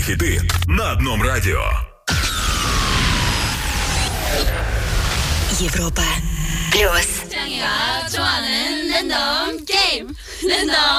Хиты на одном радио. Европа плюс. 짱이가 좋아하는 랜덤 게임 랜덤